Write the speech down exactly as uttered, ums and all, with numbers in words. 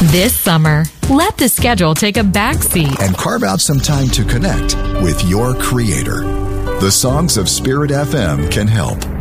This summer, let the schedule take a backseat and carve out some time to connect with your Creator. The Songs of Spirit F M can help.